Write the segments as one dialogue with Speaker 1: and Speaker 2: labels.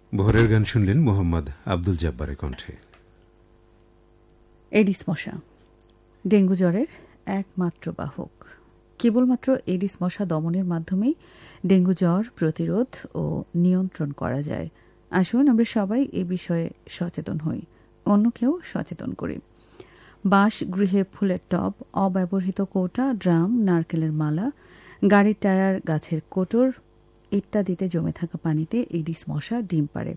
Speaker 1: ভোরের গান শুনলেন মোহাম্মদ আব্দুল জব্বারের কণ্ঠে।
Speaker 2: এডিস মশা ডেঙ্গু জ্বরের একমাত্র বাহক। কেবলমাত্র এডিস মশা দমনের মাধ্যমেই ডেঙ্গু জ্বর প্রতিরোধ ও নিয়ন্ত্রণ করা যায়। আসুন আমরা সবাই এ বিষয়ে সচেতন হই, অন্যকেও সচেতন করি। বাঁশ, গৃহের ফুলের টব, অব্যবহৃত কৌটা, ড্রাম, নারকেলের মালা, গাড়ির টায়ার, গাছের কোটর ইত্যাদিতে জমে থাকা পানিতে এডিস মশা ডিম পাড়ে।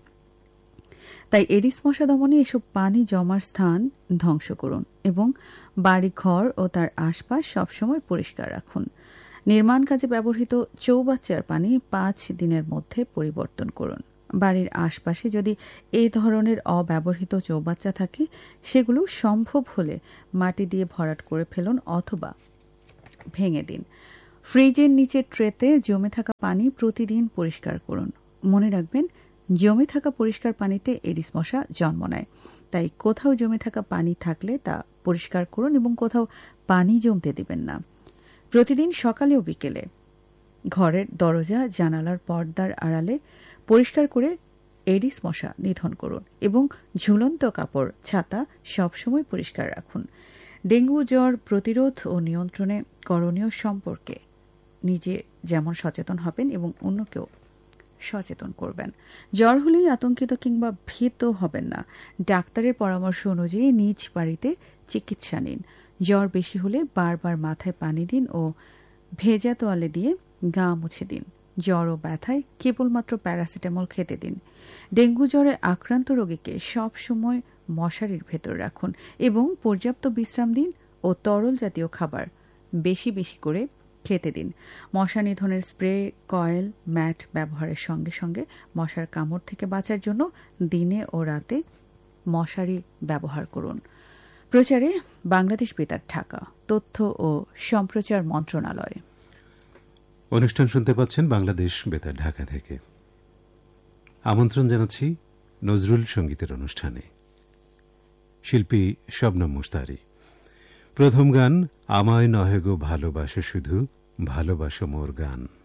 Speaker 2: তাই এডিস মশা দমনে এসব পানি জমার স্থান ধ্বংস করুন এবং বাড়ি ঘর ও তার আশপাশ সবসময় পরিষ্কার রাখুন। নির্মাণ কাজে ব্যবহৃত চৌবাচ্চার পানি 5 দিনের মধ্যে পরিবর্তন করুন। বাড়ির আশপাশে যদি এই ধরনের অব্যবহৃত চৌবাচ্চা থাকে, সেগুলো সম্ভব হলে মাটি দিয়ে ভরাট করে ফেলুন অথবা ভেঙে দিন। ফ্রিজের নিচের ট্রেতে জমে থাকা পানি প্রতিদিন পরিষ্কার করুন। মনে রাখবেন, জমে থাকা পরিষ্কার পানিতে এডিস মশা জন্ম নেয়। তাই কোথাও জমে থাকা পানি থাকলে তা পরিষ্কার করুন এবং কোথাও পানি জমতে দিবেন না। প্রতিদিন সকালে ও বিকেলে ঘরের দরজা, জানালার পর্দার আড়ালে পরিষ্কার করে এডিস মশা নিধন করুন এবং ঝুলন্ত কাপড়, ছাতা সবসময় পরিষ্কার রাখুন। ডেঙ্গু জ্বর প্রতিরোধ ও নিয়ন্ত্রণে করণীয় সম্পর্কে নিজে যেমন সচেতন হবেন এবং অন্যকেও সচেতন করবেন। জ্বর হলেই আতঙ্কিত কিংবা ভীত হবেন না। ডাক্তারের পরামর্শ অনুযায়ী নিজ বাড়িতে চিকিৎসা নিন। জ্বর বেশি হলে বারবার মাথায় পানি দিন ও ভেজা তোয়ালে দিয়ে গা মুছে দিন। জ্বর ও ব্যথায় কেবলমাত্র প্যারাসিটামল খেতে দিন। ডেঙ্গু জ্বরে আক্রান্ত রোগীকে সব সময় মশারির ভেতর রাখুন এবং পর্যাপ্ত বিশ্রাম দিন ও তরল জাতীয় খাবার বেশি বেশি করে খেতে দিন। মশা নিধনের স্প্রে, কয়েল, ম্যাট ব্যবহারের সঙ্গে সঙ্গে মশার কামড় থেকে বাঁচার জন্য দিনে ও রাতে মশারি ব্যবহার করুন। প্রচারে বাংলাদেশ বেতার ঢাকা, তথ্য ও সম্প্রচার মন্ত্রণালয়।
Speaker 1: অনুষ্ঠান শুনতে পাচ্ছেন বাংলাদেশ বেতার ঢাকা থেকে। আমন্ত্রণ জানাচ্ছি নজরুল সঙ্গীতের অনুষ্ঠানে। শিল্পী শবনম মুস্তারি। প্রথম গান, আমায় নহে গো ভালোবাসো শুধু, ভালোবাসো মোর গান।